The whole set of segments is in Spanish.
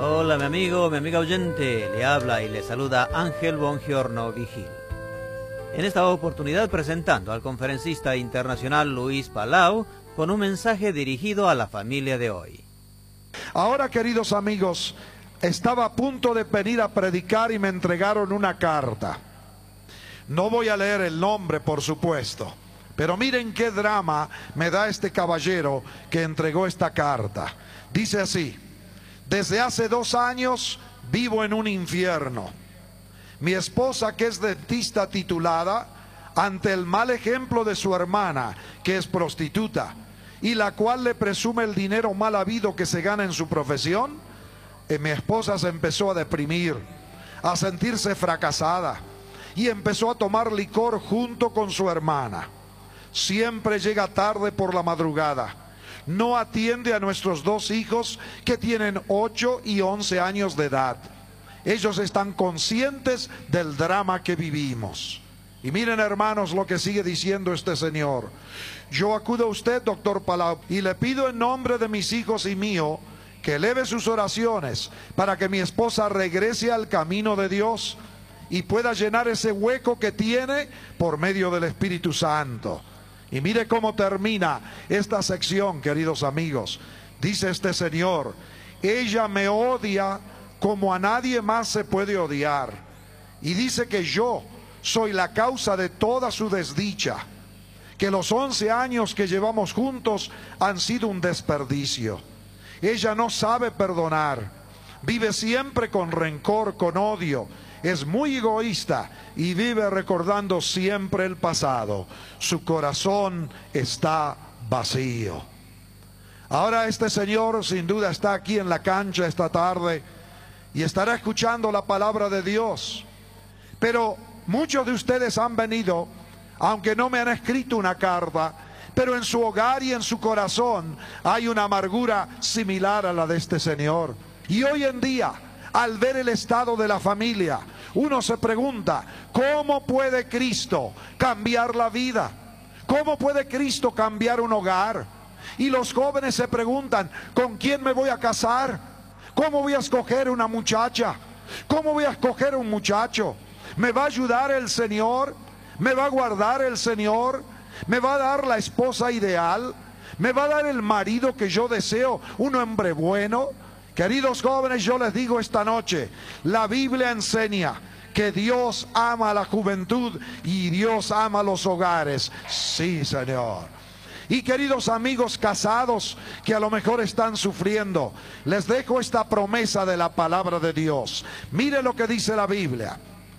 Hola mi amigo, mi amiga oyente, le habla y le saluda Ángel Bongiorno Vigil. En esta oportunidad presentando al conferencista internacional Luis Palau con un mensaje dirigido a la familia de hoy. Ahora, queridos amigos, estaba a punto de venir a predicar y me entregaron una carta. No voy a leer el nombre, por supuesto, pero miren qué drama me da este caballero que entregó esta carta. Dice así: desde hace 2 años vivo en un infierno. Mi esposa, que es dentista titulada, ante el mal ejemplo de su hermana, que es prostituta, y la cual le presume el dinero mal habido que se gana en su profesión, mi esposa se empezó a deprimir, a sentirse fracasada, y empezó a tomar licor junto con su hermana. Siempre llega tarde por la madrugada. No atiende a nuestros 2 hijos que tienen 8 y 11 años de edad. Ellos están conscientes del drama que vivimos. Y miren, hermanos, lo que sigue diciendo este señor. Yo acudo a usted, doctor Palau, y le pido en nombre de mis hijos y mío que eleve sus oraciones para que mi esposa regrese al camino de Dios y pueda llenar ese hueco que tiene por medio del Espíritu Santo. Y mire cómo termina esta sección, queridos amigos. Dice este señor: ella me odia como a nadie más se puede odiar. Y dice que yo soy la causa de toda su desdicha, que los 11 años que llevamos juntos han sido un desperdicio. Ella no sabe perdonar, vive siempre con rencor, con odio. Es muy egoísta y vive recordando siempre el pasado. Su corazón está vacío. Ahora este señor sin duda está aquí en la cancha esta tarde y estará escuchando la palabra de Dios. Pero muchos de ustedes han venido, aunque no me han escrito una carta, pero en su hogar y en su corazón hay una amargura similar a la de este señor. Y hoy en día, al ver el estado de la familia, uno se pregunta: ¿cómo puede Cristo cambiar la vida? ¿Cómo puede Cristo cambiar un hogar? Y los jóvenes se preguntan: ¿con quién me voy a casar? ¿Cómo voy a escoger una muchacha? ¿Cómo voy a escoger un muchacho? ¿Me va a ayudar el Señor? ¿Me va a guardar el Señor? ¿Me va a dar la esposa ideal? ¿Me va a dar el marido que yo deseo? ¿Un hombre bueno? Queridos jóvenes, yo les digo esta noche, la Biblia enseña que Dios ama a la juventud y Dios ama a los hogares. Sí, Señor. Y queridos amigos casados que a lo mejor están sufriendo, les dejo esta promesa de la palabra de Dios. Mire lo que dice la Biblia: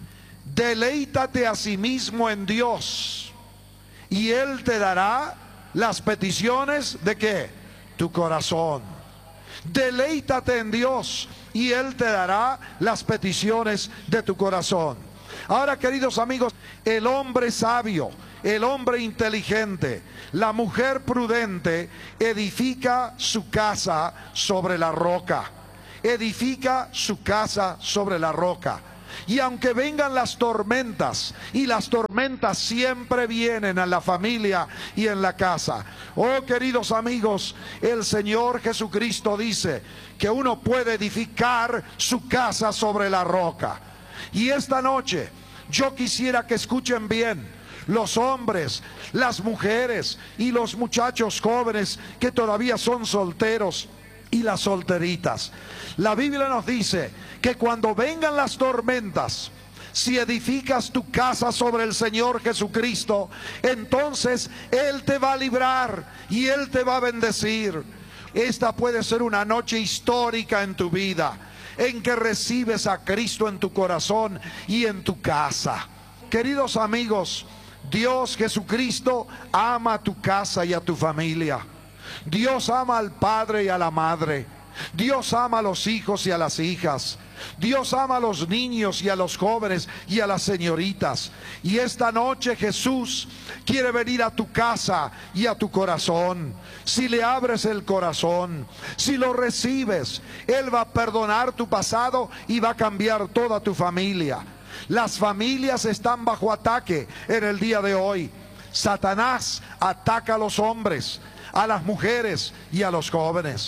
deleítate a sí mismo en Dios y Él te dará las peticiones de ¿qué? Tu corazón. Deleítate en Dios y Él te dará las peticiones de tu corazón. Ahora, queridos amigos, el hombre sabio, el hombre inteligente, la mujer prudente edifica su casa sobre la roca. Edifica su casa sobre la roca. Y aunque vengan las tormentas, y las tormentas siempre vienen a la familia y en la casa. Oh, queridos amigos, el Señor Jesucristo dice que uno puede edificar su casa sobre la roca. Y esta noche yo quisiera que escuchen bien los hombres, las mujeres y los muchachos jóvenes que todavía son solteros y las solteritas. La Biblia nos dice que cuando vengan las tormentas, si edificas tu casa sobre el Señor Jesucristo, entonces Él te va a librar y Él te va a bendecir. Esta puede ser una noche histórica en tu vida, en que recibes a Cristo en tu corazón y en tu casa. Queridos amigos, Dios Jesucristo ama a tu casa y a tu familia. Dios ama al padre y a la madre. Dios ama a los hijos y a las hijas. Dios ama a los niños y a los jóvenes y a las señoritas. Y esta noche Jesús quiere venir a tu casa y a tu corazón. Si le abres el corazón, si lo recibes, Él va a perdonar tu pasado y va a cambiar toda tu familia. Las familias están bajo ataque en el día de hoy. Satanás ataca a los hombres, a las mujeres y a los jóvenes.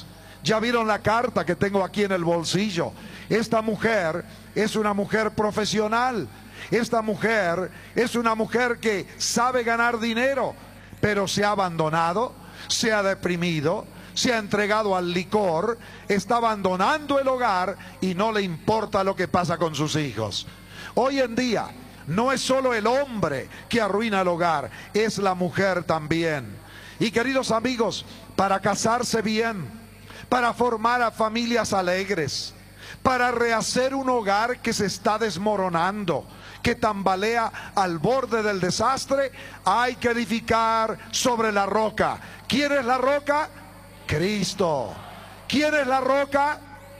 Ya vieron la carta que tengo aquí en el bolsillo. Esta mujer es una mujer profesional. Esta mujer es una mujer que sabe ganar dinero, pero se ha abandonado, se ha deprimido, se ha entregado al licor, está abandonando el hogar y no le importa lo que pasa con sus hijos. Hoy en día no es solo el hombre que arruina el hogar, es la mujer también. Y queridos amigos, para casarse bien, para formar a familias alegres, para rehacer un hogar que se está desmoronando, que tambalea al borde del desastre, hay que edificar sobre la roca. ¿Quién es la roca? Cristo. ¿Quién es la roca?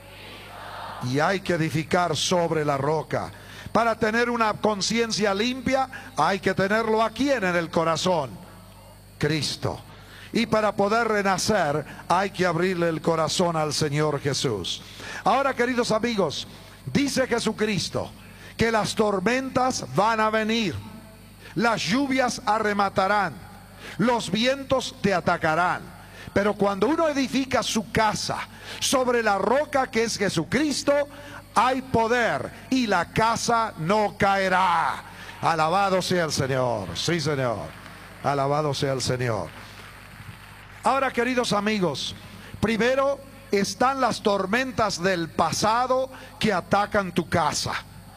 Y hay que edificar sobre la roca. Para tener una conciencia limpia, hay que tenerlo ¿a quién en el corazón? Cristo. Y para poder renacer, hay que abrirle el corazón al Señor Jesús. Ahora, queridos amigos, dice Jesucristo que las tormentas van a venir, las lluvias arrematarán, los vientos te atacarán. Pero cuando uno edifica su casa sobre la roca que es Jesucristo, hay poder y la casa no caerá. Alabado sea el Señor. Sí, Señor. Alabado sea el Señor. Ahora, queridos amigos, primero están las tormentas del pasado que atacan tu casa.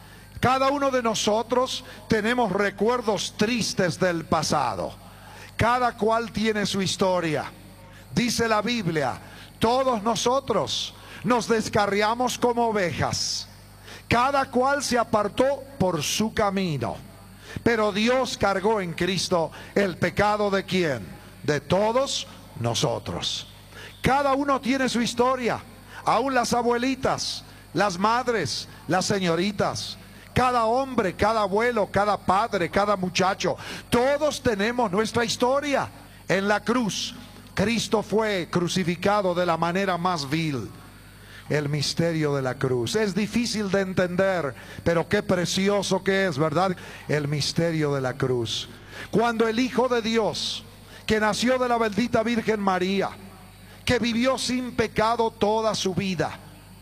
Cada uno de nosotros tenemos recuerdos tristes del pasado. Cada cual tiene su historia. Dice la Biblia, todos nosotros nos descarriamos como ovejas. Cada cual se apartó por su camino. Pero Dios cargó en Cristo el pecado ¿de quién? De todos nosotros. Cada uno tiene su historia. Aún las abuelitas, las madres, las señoritas. Cada hombre, cada abuelo, cada padre, cada muchacho, todos tenemos nuestra historia. En la cruz, Cristo fue crucificado de la manera más vil. El misterio de la cruz. Es difícil de entender, pero qué precioso que es, ¿verdad? El misterio de la cruz. Cuando el Hijo de Dios, que nació de la bendita Virgen María, que vivió sin pecado toda su vida,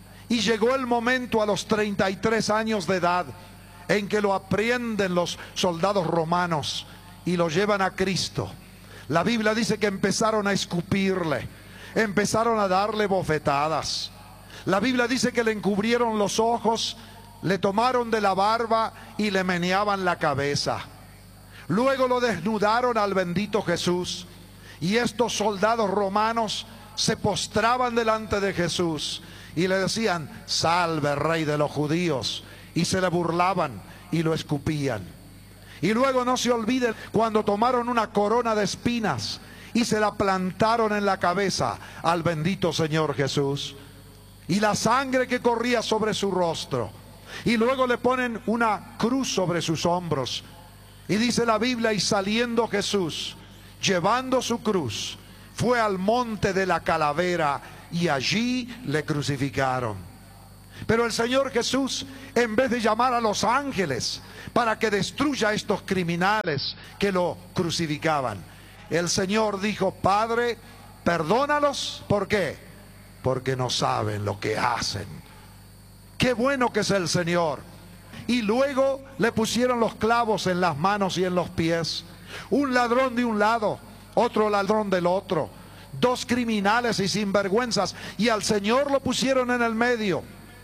y llegó el momento a los 33 años de edad en que lo aprienden los soldados romanos y lo llevan a Cristo. La Biblia dice que empezaron a escupirle, empezaron a darle bofetadas. La Biblia dice que le encubrieron los ojos, le tomaron de la barba y le meneaban la cabeza. Luego lo desnudaron al bendito Jesús, y estos soldados romanos se postraban delante de Jesús y le decían: salve, rey de los judíos, y se le burlaban y lo escupían. Y luego no se olviden cuando tomaron una corona de espinas y se la plantaron en la cabeza al bendito Señor Jesús, y la sangre que corría sobre su rostro, y luego le ponen una cruz sobre sus hombros. Y dice la Biblia, y saliendo Jesús, llevando su cruz, fue al monte de la calavera y allí le crucificaron. Pero el Señor Jesús, en vez de llamar a los ángeles para que destruya a estos criminales que lo crucificaban, el Señor dijo: Padre, perdónalos. ¿Por qué? Porque no saben lo que hacen. Qué bueno que es el Señor. Y luego le pusieron los clavos en las manos y en los pies. Un ladrón de un lado, otro ladrón del otro. Dos criminales y sinvergüenzas. Y al Señor lo pusieron en el medio.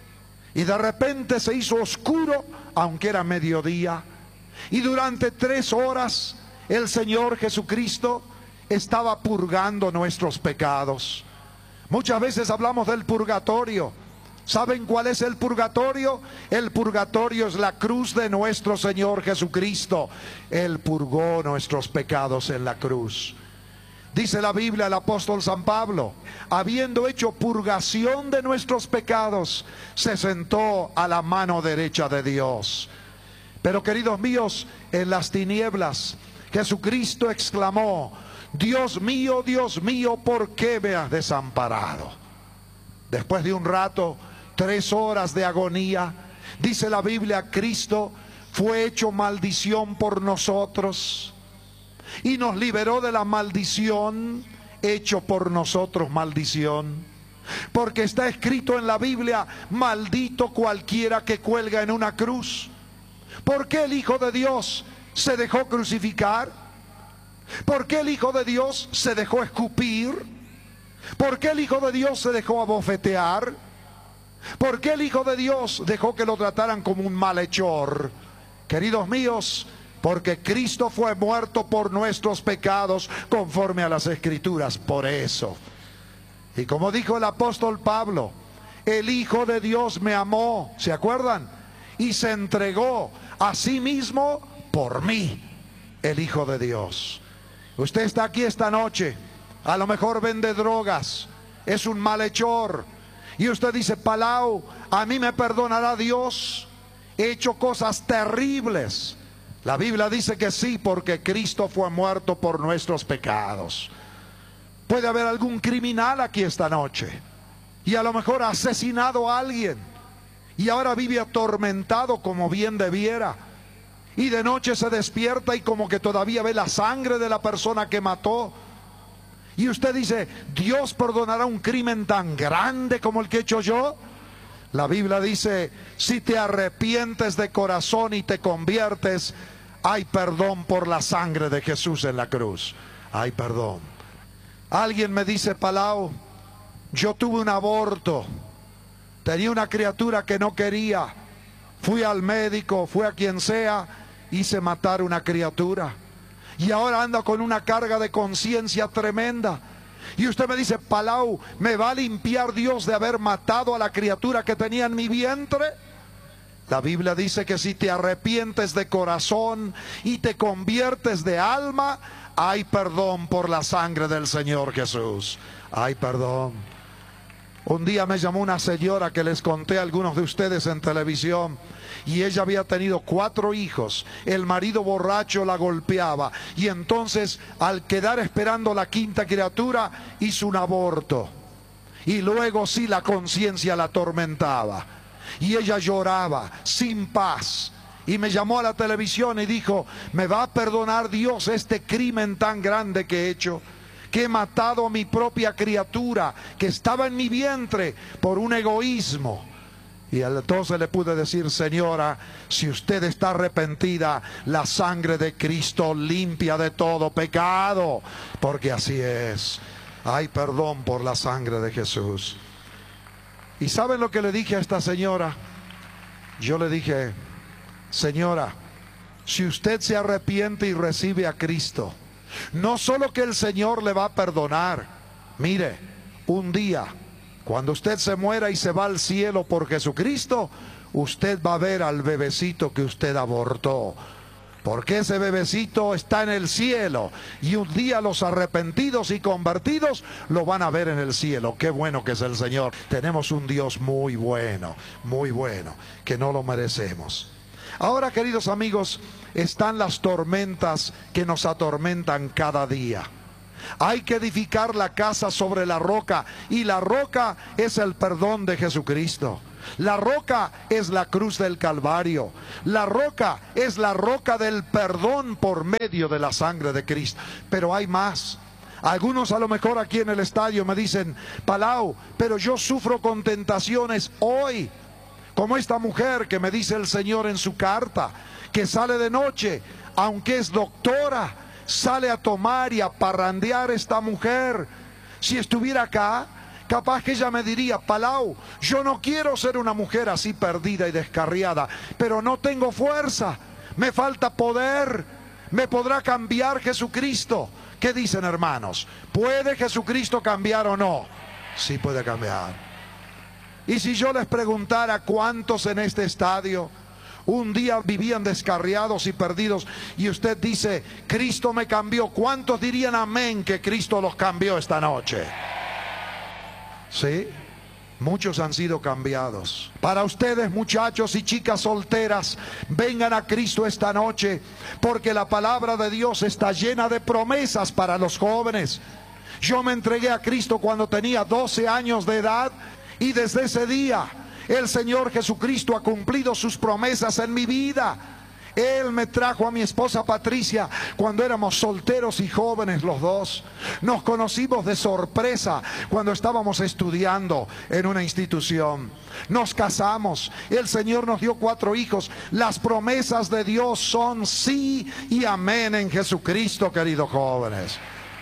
Y de repente se hizo oscuro, aunque era mediodía. Y durante 3 horas el Señor Jesucristo estaba purgando nuestros pecados. Muchas veces hablamos del purgatorio. ¿Saben cuál es el purgatorio? El purgatorio es la cruz de nuestro Señor Jesucristo. Él purgó nuestros pecados en la cruz. Dice la Biblia, el apóstol San Pablo, habiendo hecho purgación de nuestros pecados, se sentó a la mano derecha de Dios. Pero, queridos míos, en las tinieblas, Jesucristo exclamó: Dios mío, ¿por qué me has desamparado? Después de un rato, 3 horas de agonía, dice la Biblia, Cristo fue hecho maldición por nosotros y nos liberó de la maldición, hecho por nosotros maldición. Porque está escrito en la Biblia: maldito cualquiera que cuelga en una cruz. ¿Por qué el Hijo de Dios se dejó crucificar? ¿Por qué el Hijo de Dios se dejó escupir? ¿Por qué el Hijo de Dios se dejó abofetear? ¿Por qué el Hijo de Dios dejó que lo trataran como un malhechor? Queridos míos, porque Cristo fue muerto por nuestros pecados conforme a las Escrituras. Por eso. Y como dijo el apóstol Pablo, el Hijo de Dios me amó, ¿se acuerdan? Y se entregó a sí mismo por mí, el Hijo de Dios. Usted está aquí esta noche, a lo mejor vende drogas, es un malhechor, y usted dice: Palau, a mí me perdonará Dios, he hecho cosas terribles. La Biblia dice que sí, porque Cristo fue muerto por nuestros pecados. Puede haber algún criminal aquí esta noche, y a lo mejor ha asesinado a alguien, y ahora vive atormentado como bien debiera, y de noche se despierta y como que todavía ve la sangre de la persona que mató. Y usted dice: ¿Dios perdonará un crimen tan grande como el que he hecho yo? La Biblia dice: si te arrepientes de corazón y te conviertes, hay perdón por la sangre de Jesús en la cruz. Hay perdón. Alguien me dice: Palau, yo tuve un aborto, tenía una criatura que no quería, fui al médico, fui a quien sea, hice matar una criatura, y ahora anda con una carga de conciencia tremenda. Y usted me dice: Palau, ¿me va a limpiar Dios de haber matado a la criatura que tenía en mi vientre? La Biblia dice que si te arrepientes de corazón y te conviertes de alma, hay perdón por la sangre del Señor Jesús. Hay perdón. Un día me llamó una señora que les conté a algunos de ustedes en televisión, y ella había tenido 4 hijos, el marido borracho la golpeaba, y entonces al quedar esperando la 5ª criatura hizo un aborto, y luego sí la conciencia la atormentaba, y ella lloraba sin paz, y me llamó a la televisión y dijo: ¿me va a perdonar Dios este crimen tan grande que he hecho? Que he matado a mi propia criatura que estaba en mi vientre por un egoísmo. Y entonces le pude decir: señora, si usted está arrepentida, la sangre de Cristo limpia de todo pecado, porque así es. Hay perdón por la sangre de Jesús. ¿Y saben lo que le dije a esta señora? Yo le dije: señora, si usted se arrepiente y recibe a Cristo, no solo que el Señor le va a perdonar, mire, un día, cuando usted se muera y se va al cielo por Jesucristo, usted va a ver al bebecito que usted abortó, porque ese bebecito está en el cielo, y un día los arrepentidos y convertidos lo van a ver en el cielo. Qué bueno que es el Señor. Tenemos un Dios muy bueno, que no lo merecemos. Ahora, queridos amigos, están las tormentas que nos atormentan cada día. Hay que edificar la casa sobre la roca, y la roca es el perdón de Jesucristo. La roca es la cruz del Calvario. La roca es la roca del perdón por medio de la sangre de Cristo. Pero hay más. Algunos a lo mejor aquí en el estadio me dicen: Palau, pero yo sufro con tentaciones hoy, como esta mujer que me dice el Señor en su carta, que sale de noche, aunque es doctora, sale a tomar y a parrandear esta mujer. Si estuviera acá, capaz que ella me diría: Palau, yo no quiero ser una mujer así perdida y descarriada, pero no tengo fuerza, me falta poder. ¿Me podrá cambiar Jesucristo? ¿Qué dicen, hermanos? ¿Puede Jesucristo cambiar o no? Sí puede cambiar. Y si yo les preguntara cuántos en este estadio un día vivían descarriados y perdidos, y usted dice: Cristo me cambió, ¿cuántos dirían amén que Cristo los cambió esta noche? Sí, muchos han sido cambiados. Para ustedes, muchachos y chicas solteras, vengan a Cristo esta noche, porque la palabra de Dios está llena de promesas para los jóvenes. Yo me entregué a Cristo cuando tenía 12 años de edad, y desde ese día el Señor Jesucristo ha cumplido sus promesas en mi vida. Él me trajo a mi esposa Patricia cuando éramos solteros y jóvenes los dos. Nos conocimos de sorpresa cuando estábamos estudiando en una institución. Nos casamos, el Señor nos dio 4 hijos. Las promesas de Dios son sí y amén en Jesucristo, queridos jóvenes.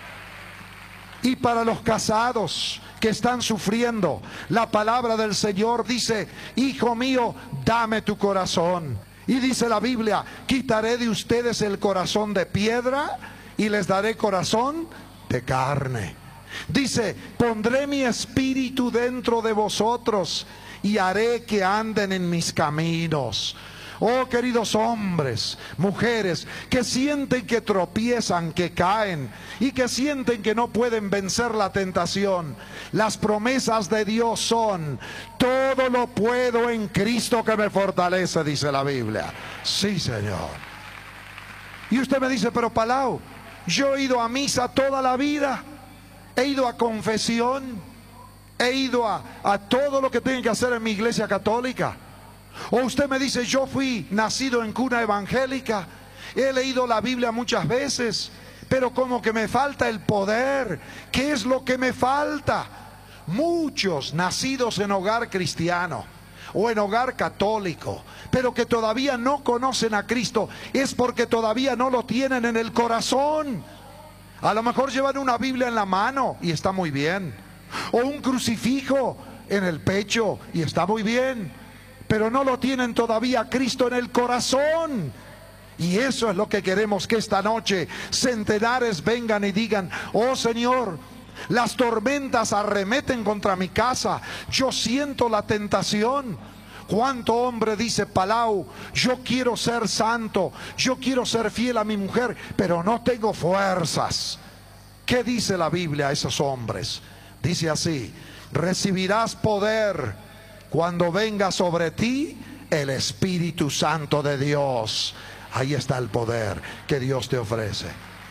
Y para los casados que están sufriendo, la palabra del Señor dice: hijo mío, dame tu corazón. Y dice la Biblia: quitaré de ustedes el corazón de piedra y les daré corazón de carne. Dice: pondré mi espíritu dentro de vosotros y haré que anden en mis caminos. Oh, queridos hombres, mujeres, que sienten que tropiezan, que caen y que sienten que no pueden vencer la tentación. Las promesas de Dios son: todo lo puedo en Cristo que me fortalece, dice la Biblia. Sí, Señor. Y usted me dice: pero Palau, yo he ido a misa toda la vida, he ido a confesión, he ido a todo lo que tienen que hacer en mi iglesia católica. O usted me dice: yo fui nacido en cuna evangélica, he leído la Biblia muchas veces, pero como que me falta el poder. ¿Qué es lo que me falta? Muchos nacidos en hogar cristiano o en hogar católico, pero que todavía no conocen a Cristo, es porque todavía no lo tienen en el corazón. A lo mejor llevan una Biblia en la mano y está muy bien, o un crucifijo en el pecho y está muy bien, pero no lo tienen todavía Cristo en el corazón. Y eso es lo que queremos, que esta noche centenares vengan y digan: oh Señor, las tormentas arremeten contra mi casa, yo siento la tentación. ¿Cuánto hombre dice: Palau, yo quiero ser santo, yo quiero ser fiel a mi mujer, pero no tengo fuerzas? ¿Qué dice la Biblia a esos hombres? Dice así: recibirás poder cuando venga sobre ti el Espíritu Santo de Dios. Ahí está el poder que Dios te ofrece.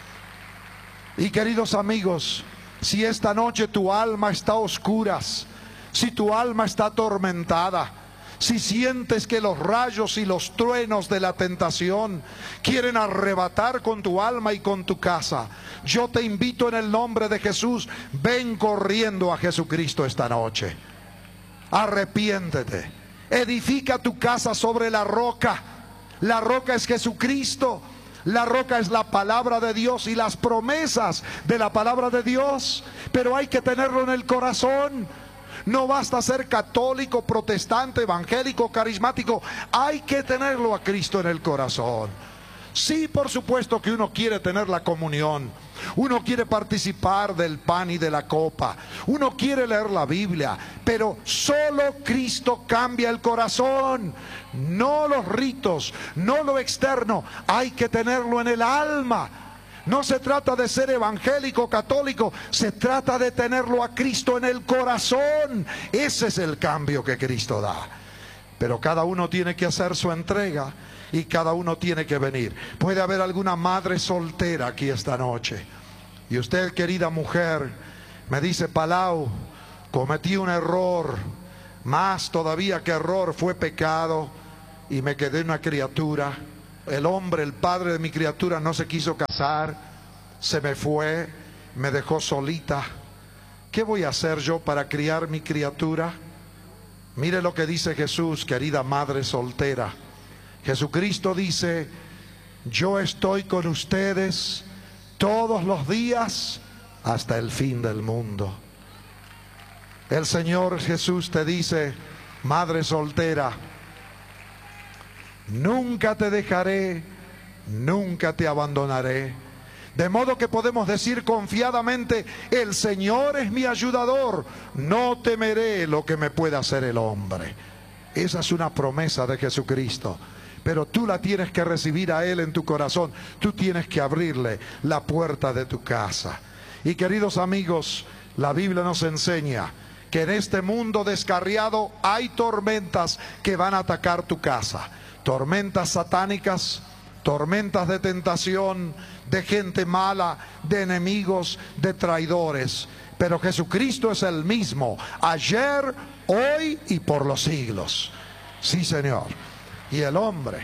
Y queridos amigos, si esta noche tu alma está a oscuras, si tu alma está atormentada, si sientes que los rayos y los truenos de la tentación quieren arrebatar con tu alma y con tu casa, yo te invito en el nombre de Jesús: ven corriendo a Jesucristo esta noche. Arrepiéntete, edifica tu casa sobre la roca. La roca es Jesucristo, la roca es la palabra de Dios y las promesas de la palabra de Dios, pero hay que tenerlo en el corazón. No basta ser católico, protestante, evangélico, carismático, hay que tenerlo a Cristo en el corazón. Sí, por supuesto que uno quiere tener la comunión, uno quiere participar del pan y de la copa, uno quiere leer la Biblia, pero solo Cristo cambia el corazón, no los ritos, no lo externo, hay que tenerlo en el alma. No se trata de ser evangélico, católico, se trata de tenerlo a Cristo en el corazón. Ese es el cambio que Cristo da. Pero cada uno tiene que hacer su entrega y cada uno tiene que venir. Puede haber alguna madre soltera aquí esta noche, y usted, querida mujer, me dice: Palau, cometí un error, más todavía que error, fue pecado, y me quedé una criatura. El hombre, el padre de mi criatura, no se quiso casar, se me fue, me dejó solita. ¿Qué voy a hacer yo para criar mi criatura? Mire lo que dice Jesús, querida madre soltera. Jesucristo dice: yo estoy con ustedes todos los días hasta el fin del mundo. El Señor Jesús te dice: madre soltera, nunca te dejaré, nunca te abandonaré. De modo que podemos decir confiadamente: el Señor es mi ayudador, no temeré lo que me pueda hacer el hombre. Esa es una promesa de Jesucristo, pero tú la tienes que recibir a Él en tu corazón. Tú tienes que abrirle la puerta de tu casa. Y queridos amigos, la Biblia nos enseña que en este mundo descarriado hay tormentas que van a atacar tu casa. Tormentas satánicas, tormentas de tentación, de gente mala, de enemigos, de traidores. Pero Jesucristo es el mismo, ayer, hoy y por los siglos. Sí, Señor. Y el hombre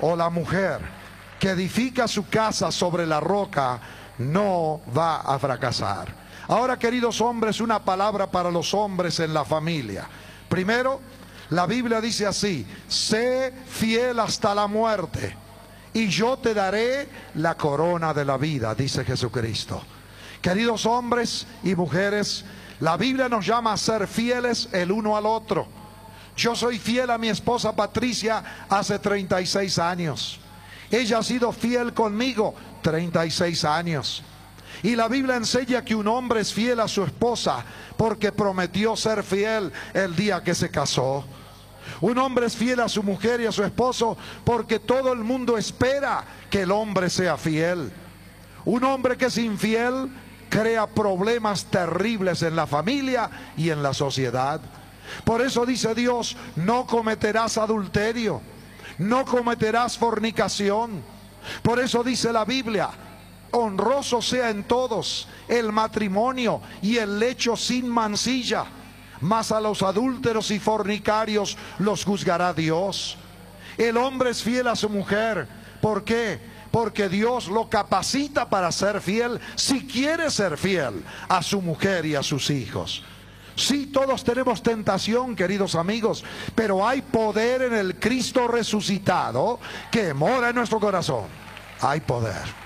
o la mujer que edifica su casa sobre la roca no va a fracasar. Ahora, queridos hombres, una palabra para los hombres en la familia. Primero, la Biblia dice así: sé fiel hasta la muerte y yo te daré la corona de la vida, dice Jesucristo. Queridos hombres y mujeres, la Biblia nos llama a ser fieles el uno al otro. Yo soy fiel a mi esposa Patricia hace 36 años. Ella ha sido fiel conmigo 36 años. Y la Biblia enseña que un hombre es fiel a su esposa porque prometió ser fiel el día que se casó. Un hombre es fiel a su mujer y a su esposo porque todo el mundo espera que el hombre sea fiel. Un hombre que es infiel crea problemas terribles en la familia y en la sociedad. Por eso dice Dios: no cometerás adulterio, no cometerás fornicación. Por eso dice la Biblia: honroso sea en todos el matrimonio y el lecho sin mancilla, mas a los adúlteros y fornicarios los juzgará Dios. El hombre es fiel a su mujer. ¿Por qué? Porque Dios lo capacita para ser fiel, si quiere ser fiel a su mujer y a sus hijos. Sí, todos tenemos tentación, queridos amigos, pero hay poder en el Cristo resucitado que mora en nuestro corazón. Hay poder.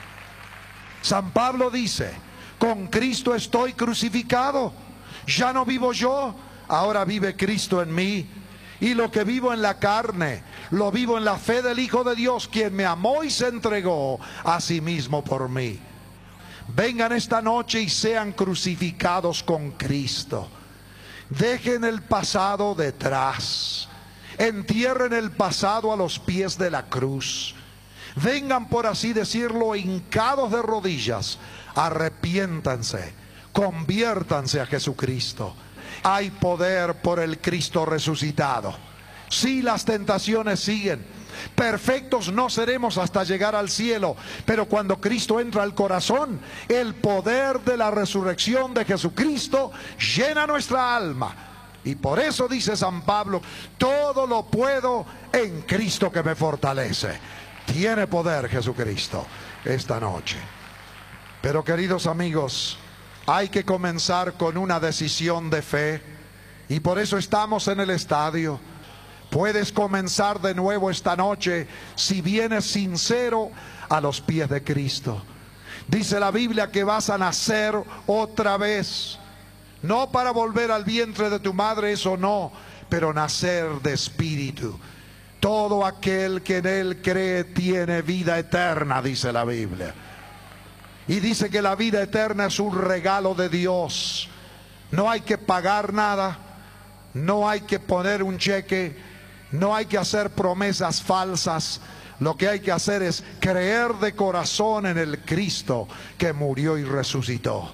San Pablo dice: con Cristo estoy crucificado. Ya no vivo yo, ahora vive Cristo en mí. Y lo que vivo en la carne, lo vivo en la fe del Hijo de Dios, quien me amó y se entregó a sí mismo por mí. Vengan esta noche y sean crucificados con Cristo. Dejen el pasado detrás. Entierren el pasado a los pies de la cruz. Vengan, por así decirlo, hincados de rodillas. Arrepiéntanse, conviértanse a Jesucristo. Hay poder por el Cristo resucitado. Sí, las tentaciones siguen. Perfectos no seremos hasta llegar al cielo, pero cuando Cristo entra al corazón, el poder de la resurrección de Jesucristo llena nuestra alma. Y por eso dice San Pablo: todo lo puedo en Cristo que me fortalece. Tiene poder Jesucristo esta noche. Pero, queridos amigos, hay que comenzar con una decisión de fe. Y por eso estamos en el estadio. Puedes comenzar de nuevo esta noche si vienes sincero a los pies de Cristo. Dice la Biblia que vas a nacer otra vez. No para volver al vientre de tu madre, eso no, pero nacer de espíritu. Todo aquel que en Él cree tiene vida eterna, dice la Biblia. Y dice que la vida eterna es un regalo de Dios. No hay que pagar nada, no hay que poner un cheque, no hay que hacer promesas falsas. Lo que hay que hacer es creer de corazón en el Cristo que murió y resucitó.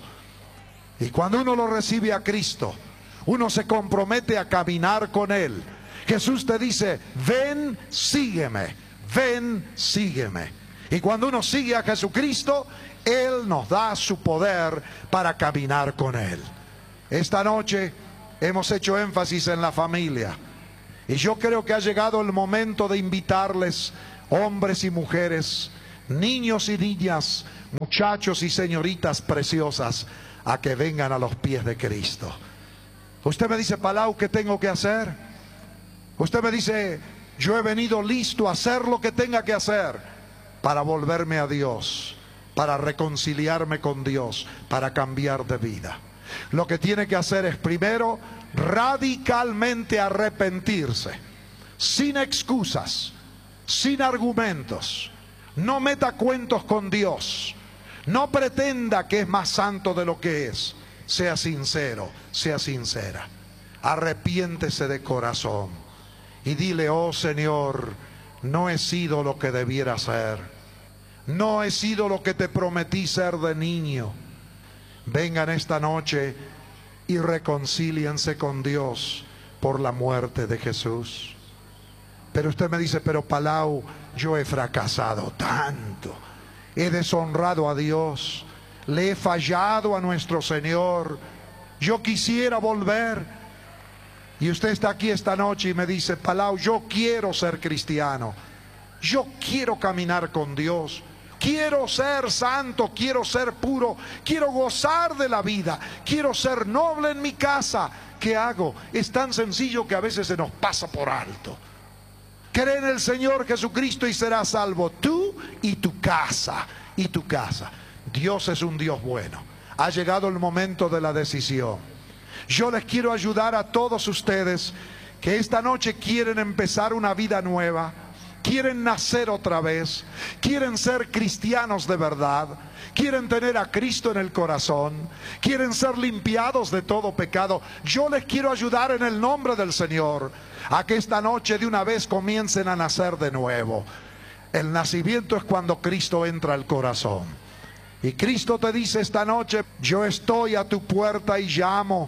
Y cuando uno lo recibe a Cristo, uno se compromete a caminar con Él. Jesús te dice: ven, sígueme, ven, sígueme. Y cuando uno sigue a Jesucristo, Él nos da su poder para caminar con Él. Esta noche hemos hecho énfasis en la familia. Y yo creo que ha llegado el momento de invitarles, hombres y mujeres, niños y niñas, muchachos y señoritas preciosas, a que vengan a los pies de Cristo. Usted me dice: Palau, ¿qué tengo que hacer? Usted me dice: yo he venido listo a hacer lo que tenga que hacer para volverme a Dios, para reconciliarme con Dios, para cambiar de vida. Lo que tiene que hacer es primero radicalmente arrepentirse, sin excusas, sin argumentos. No meta cuentos con Dios. No pretenda que es más santo de lo que es. Sea sincero, sea sincera. Arrepiéntese de corazón y dile: oh Señor, no he sido lo que debiera ser. No he sido lo que te prometí ser de niño. Vengan esta noche y reconcíliense con Dios por la muerte de Jesús. Pero usted me dice: pero Palau, yo he fracasado tanto, he deshonrado a Dios, le he fallado a nuestro Señor, yo quisiera volver. Y usted está aquí esta noche y me dice: Palau, yo quiero ser cristiano, Yo quiero caminar con Dios. Quiero ser santo, quiero ser puro, quiero gozar de la vida, quiero ser noble en mi casa. ¿Qué hago? Es tan sencillo que a veces se nos pasa por alto. Cree en el Señor Jesucristo y serás salvo tú y tu casa, y tu casa. Dios es un Dios bueno. Ha llegado el momento de la decisión. Yo les quiero ayudar a todos ustedes que esta noche quieren empezar una vida nueva, quieren nacer otra vez, quieren ser cristianos de verdad, quieren tener a Cristo en el corazón, quieren ser limpiados de todo pecado. Yo les quiero ayudar en el nombre del Señor a que esta noche de una vez comiencen a nacer de nuevo. El nacimiento es cuando Cristo entra al corazón. Y Cristo te dice esta noche: yo estoy a tu puerta y llamo.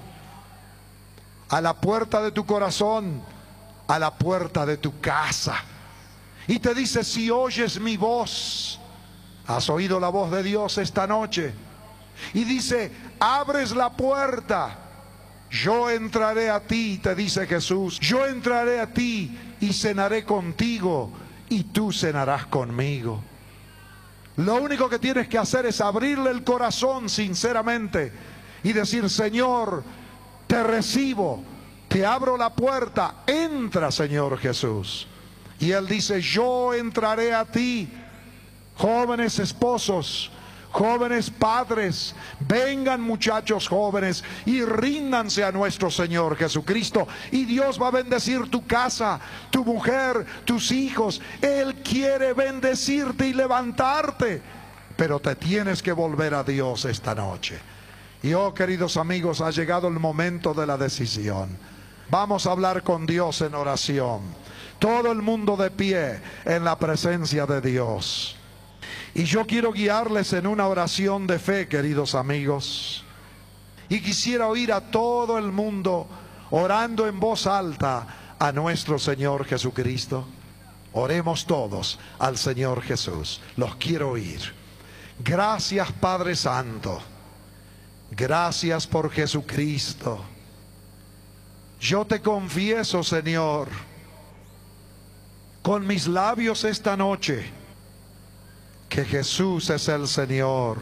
A la puerta de tu corazón, a la puerta de tu casa. Y te dice: si oyes mi voz. ¿Has oído la voz de Dios esta noche? Y dice: abres la puerta, yo entraré a ti, te dice Jesús. Yo entraré a ti y cenaré contigo y tú cenarás conmigo. Lo único que tienes que hacer es abrirle el corazón sinceramente y decir: Señor, te recibo, te abro la puerta, entra, Señor Jesús. Y Él dice: yo entraré a ti. Jóvenes esposos, jóvenes padres, vengan muchachos jóvenes y ríndanse a nuestro Señor Jesucristo. Y Dios va a bendecir tu casa, tu mujer, tus hijos. Él quiere bendecirte y levantarte. Pero te tienes que volver a Dios esta noche. Y oh, queridos amigos, ha llegado el momento de la decisión. Vamos a hablar con Dios en oración. Todo el mundo de pie en la presencia de Dios. Y yo quiero guiarles en una oración de fe, queridos amigos. Y quisiera oír a todo el mundo orando en voz alta a nuestro Señor Jesucristo. Oremos todos al Señor Jesús. Los quiero oír. Gracias, Padre Santo. Gracias por Jesucristo. Yo te confieso, Señor, con mis labios esta noche, que Jesús es el Señor.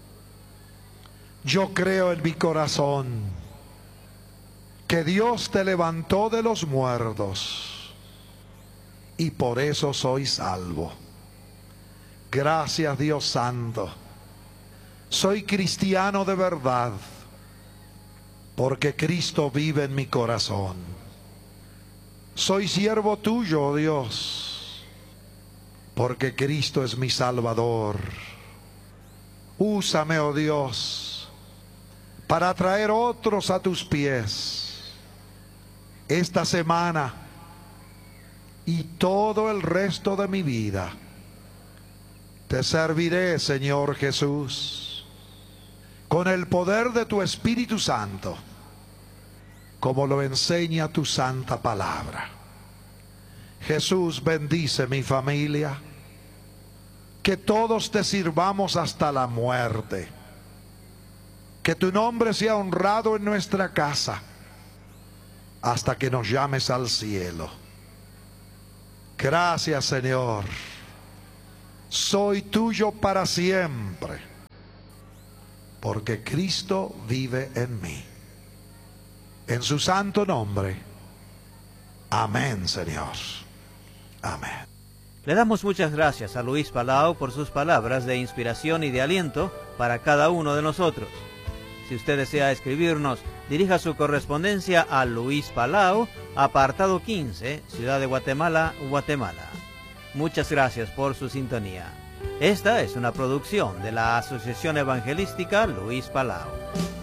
Yo creo en mi corazón que Dios te levantó de los muertos y por eso soy salvo. Gracias, Dios Santo. Soy cristiano de verdad porque Cristo vive en mi corazón. Soy siervo tuyo, oh Dios, porque Cristo es mi Salvador. Úsame, oh Dios, para traer otros a tus pies esta semana y todo el resto de mi vida. Te serviré, Señor Jesús, con el poder de tu Espíritu Santo, como lo enseña tu santa palabra. Jesús, bendice mi familia, que todos te sirvamos hasta la muerte, que tu nombre sea honrado en nuestra casa, hasta que nos llames al cielo. Gracias, Señor, soy tuyo para siempre, porque Cristo vive en mí. En su santo nombre. Amén, Señor. Amén. Le damos muchas gracias a Luis Palau por sus palabras de inspiración y de aliento para cada uno de nosotros. Si usted desea escribirnos, dirija su correspondencia a Luis Palau, apartado 15, Ciudad de Guatemala, Guatemala. Muchas gracias por su sintonía. Esta es una producción de la Asociación Evangelística Luis Palau.